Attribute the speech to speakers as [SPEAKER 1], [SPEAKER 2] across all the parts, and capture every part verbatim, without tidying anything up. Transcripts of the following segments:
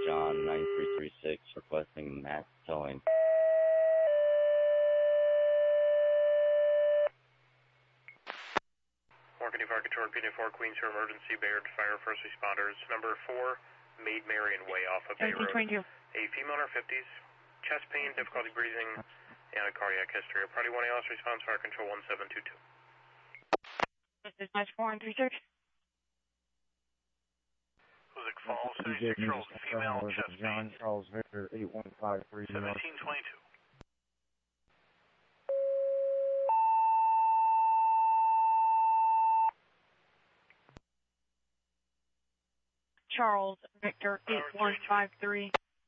[SPEAKER 1] John nine three three six requesting mass towing.
[SPEAKER 2] Morgan Fire Control, P four Queens for emergency Baird Fire first responders. Number four, Maid Marian Way off of Bay Road. A female in her fifties, chest pain, difficulty breathing, and a cardiac history. Party one A L S response, Fire Control one seven two two.
[SPEAKER 3] This is Match four one three six.
[SPEAKER 2] Music Falls, thirty-six year old female, chest
[SPEAKER 4] John
[SPEAKER 2] pain.
[SPEAKER 4] Charles Victor eight one five three.
[SPEAKER 2] seventeen twenty-two.
[SPEAKER 3] Charles Victor eight one five three.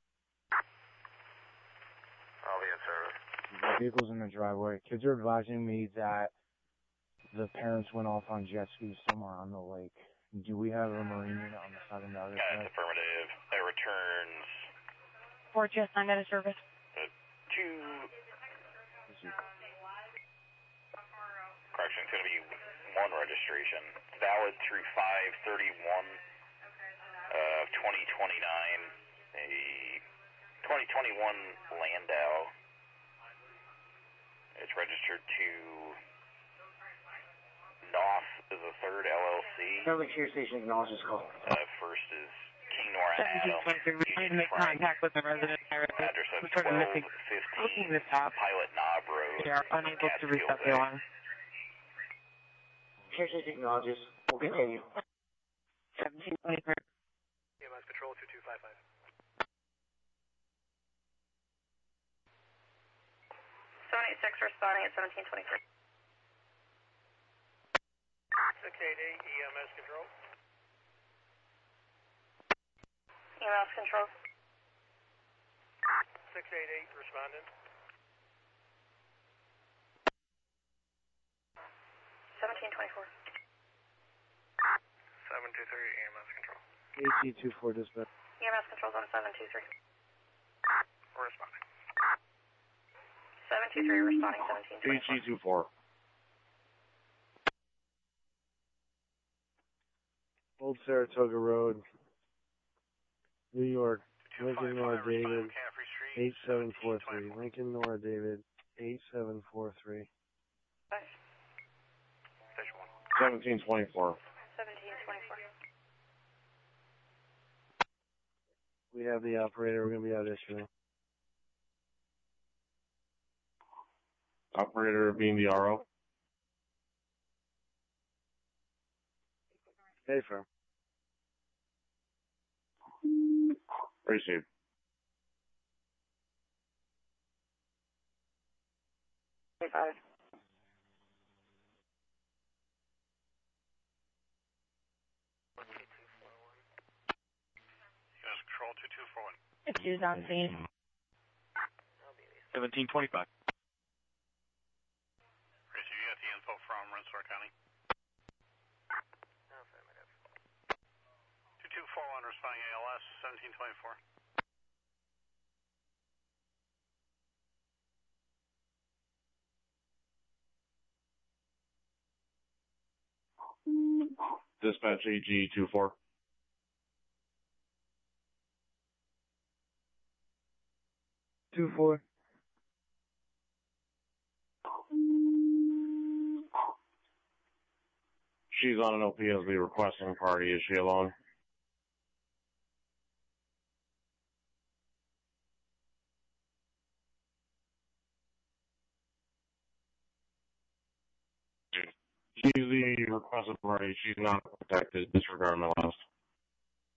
[SPEAKER 2] I'll be in service.
[SPEAKER 4] The vehicle's in the driveway. Kids are advising me that the parents went off on jet skis somewhere on the lake. Do we have a Marine unit on the side of the other
[SPEAKER 2] Got
[SPEAKER 4] side?
[SPEAKER 2] it, affirmative. That returns
[SPEAKER 3] Four Chest nine out of service.
[SPEAKER 2] uh, two. Correction, it's going to be one registration. Valid through five thirty-one of twenty twenty-nine. A twenty twenty-one Landau. It's registered to North is the third L L C.
[SPEAKER 5] Public Share Station acknowledges call.
[SPEAKER 2] Uh, first is King Nora
[SPEAKER 3] seventeen twenty-three. We need to make contact with the resident.
[SPEAKER 2] Address of
[SPEAKER 3] We're sort of
[SPEAKER 2] twelve
[SPEAKER 3] missing. Looking
[SPEAKER 2] fifteen
[SPEAKER 3] this up.
[SPEAKER 2] Pilot Knob Road.
[SPEAKER 3] We are unable to reset the alarm.
[SPEAKER 5] Share Station acknowledges. We'll continue.
[SPEAKER 3] seventeen twenty-three.
[SPEAKER 2] E M S Patrol two two five five.
[SPEAKER 6] seven eight six responding at seventeen twenty-three.
[SPEAKER 2] six eight eight E M S Control.
[SPEAKER 6] E M S Control.
[SPEAKER 2] six eight eight respondent.
[SPEAKER 6] seventeen twenty-four.
[SPEAKER 2] seven two three E M S Control.
[SPEAKER 4] A T two four dispatch.
[SPEAKER 6] E M S Control's on seven two three.
[SPEAKER 2] We're responding.
[SPEAKER 6] seven two three responding seventeen twenty-four.
[SPEAKER 4] A T two four. Old Saratoga Road, New York, Lincoln Nora David, eight seven four three. Lincoln Nora David, eight seven four three.
[SPEAKER 2] Station one.
[SPEAKER 4] seventeen twenty-four.
[SPEAKER 6] seventeen twenty-four.
[SPEAKER 4] We have the operator. We're going to be out issuing. Operator being the R O. Hey, firm. Received.
[SPEAKER 6] Five.
[SPEAKER 2] U S Control two two four one.
[SPEAKER 3] It's used on scene.
[SPEAKER 2] seventeen twenty-five. Rachel, you got the info from Rensselaer County? Affirmative. two two four one responding A L S, seventeen twenty-four.
[SPEAKER 4] Dispatch A G two four. Two four. She's on an O P S B requesting party. Is she alone? She's the requested party. She's not protected. Disregard my last.